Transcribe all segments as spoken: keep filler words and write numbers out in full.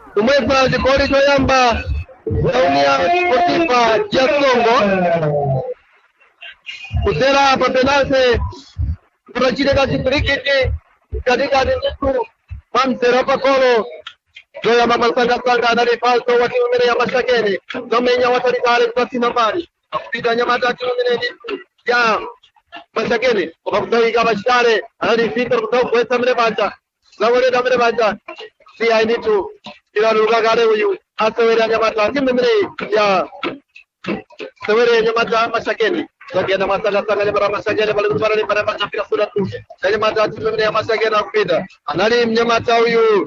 umweza chikoli choyamba Unia Sportiva ya Songo kusera pa penalti kurachile kazi kriketi katika ndetu mamsera pakolo Joya mama sanga sanga na falso wa timu ya Mashakeni domenya watari kale kwa nambari kupita nyamata timu ya Mashakeni kwa kutoi kama shitare alifika kutoka kwa samre bacha zawore damre bacha si ai nitu ila luga gare huyu asawere nyamata timu ya sawere nyamata Mashakeni Zakiana masanga sanga ni bara Mashakeni bali bara ni bara Mashakeni sura tu nyamata timu ya Mashakeni kupita anali nyamata huyu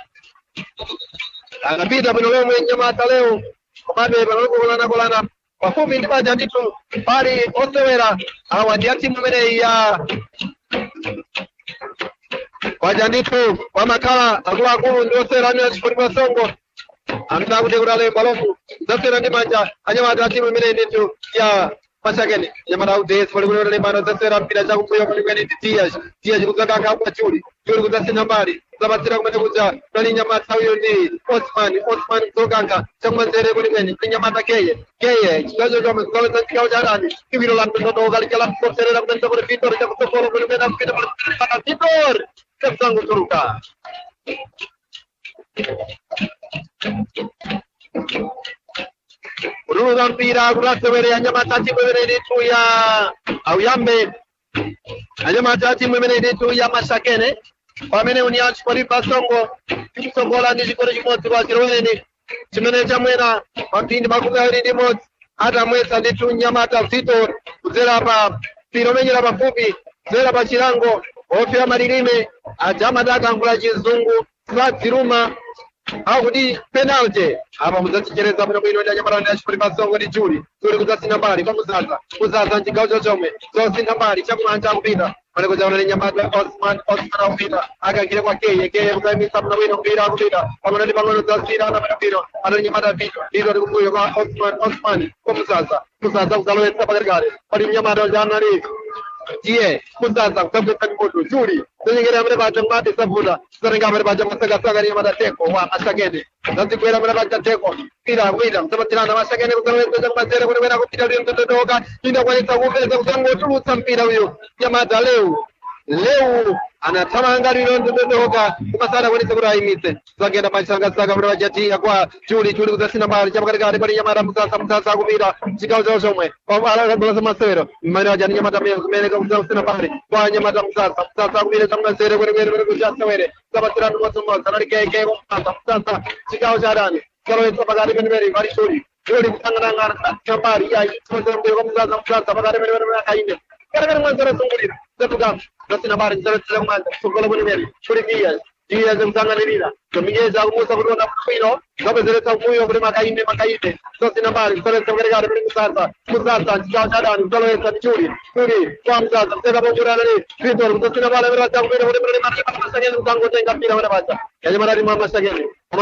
anapita binolo mwenye mata leo komabe banolo kulana kulana kwa fupi ndibaja nditu bali osewera awadi timu mene ya waja nditu kwa makala akula akulu ndio sera ni Sportiva Songo amna kuti kurale balofu zasera ndi manja anyamata timu mene nditu ya Mashakeni nyamata ude Sportiva le mano zasera mpira cha kuyo kwa ni Diaz Diaz kuzaka kwa chuli chuli kuzasina mbali Zabatira kumene kuja nali nyamata huyo ni Osman Osman Zoganga chamazere kulimeni nyamata keye keye chigazo cha mkolo za kikao cha ndani kibiro la mtoto gali kala porterera kumenda kwa Vitor cha kutokolo kulimena kupita kwa Vitor kasangu turuka Ruda mpira kurasa wele nyamata timu wele tu ya au yambe nyamata timu wele tu ya Mashakeni Pamene Unia Sportiva Songo Songola ndi chikoro chimodzi kwa chiroweni chimene chamwera mapindi makumi awiri ndi imodzi atamwesa ndithu nyamata Vitor kudzera pa piro menyera pafupi kudzera pa chilango ofera malilime ajamadaka angula chizungu sadziruma akuti penalty apa mudzachichereza bwino bwino ndi nyamata ndi Sportiva Songo ndi Juli Juli kudzasina mbali pamuzaza kuzaza mchigawo chochomwe zosina mbali chakumanja akupita Mane kujaona ni nyamata Osman Osman upita akakile kwa keye keye kuzamisa mna wino mpira kupita pamona ndi pangano za sira na mpira ana nyamata Vitor Vitor kumbuyo kwa Osman Osman kwa Musaza Musaza kuzalowesa pagarigare pali nyamata jana ni Jie Musaza kuzamisa mboto Juli Tanyengera mre bacha mate sabuda Sarenga mre bacha masaga saga ni nyamata Teko wa Mashakeni Nanti kwera mre bacha Teko Pira wida mtabatina na Mashakeni kuzalowesa jama mazere kune wena kupita liyo mtoto toka Inda kwa nisa kufeza kuzango tulu sampira huyo Nyamata leo leo anatamanga lilo ndodoka kumasana kwani sekura imise zagenda mashanga saka mra jati kwa Juli Juli kuzasina mali chapaka kale bali nyamata Musasa Musasa kumira chikao cha somwe kwa ala kwa masero mara jani nyamata mene kuzasina mali kwa nyamata Musasa Musasa kumira samna sere kwani kwani kujasa were sabatira ndo somwa sanari ke ke Musasa Musasa chikao cha rani kalo chapaka kale bali bali Juli Juli kutangana ngana chambari ya Musasa Musasa Musasa bagare bali bali kainde Kara mwanzara sungulira zetuka nasina bari zara tsanga mwanza sungula buni meri shuri kia dia zemzanga nilira kumigeza kumusa kuona kwino ngabe zere tsamuyo buni makainde makainde nasina bari zara tsanga gara buni musasa musasa chachada ni tolo esa churi churi kwa musasa tena bojura nani Vitor nasina bari mera tsamuyo buni meri mari masanya zango tenga pira wana bacha yaje marari mama sageni